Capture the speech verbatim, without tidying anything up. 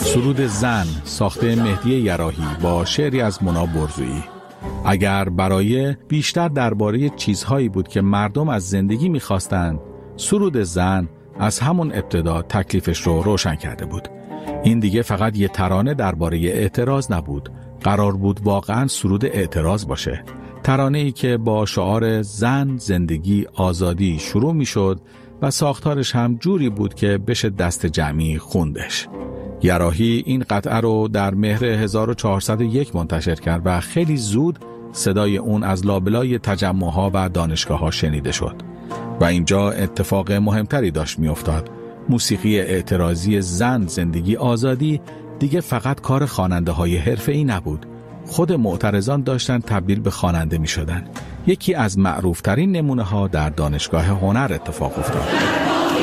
سرود زن ساخته مهدی یراحی با شعری از مونا برزویی. اگر برای بیشتر درباره چیزهایی بود که مردم از زندگی می‌خواستند، سرود زن از همون ابتدا تکلیفش رو روشن کرده بود. این دیگه فقط یه ترانه درباره اعتراض نبود، قرار بود واقعاً سرود اعتراض باشه. ترانه‌ای که با شعار زن، زندگی، آزادی شروع می‌شد و ساختارش هم جوری بود که بشه دست جمعی خوندش. یراحی این قطعه رو در مهر هزار و چهارصد و یک منتشر کرد و خیلی زود صدای اون از لابلای تجمع‌ها و دانشگاه‌ها شنیده شد. و اینجا اتفاق مهمتری داشت می‌افتاد. موسیقی اعتراضی زن، زندگی، آزادی دیگه فقط کار خواننده‌های حرفه‌ای نبود. خود معترضان داشتن تبدیل به خواننده می‌شدن. یکی از معروف‌ترین نمونه‌ها در دانشگاه هنر اتفاق افتاد.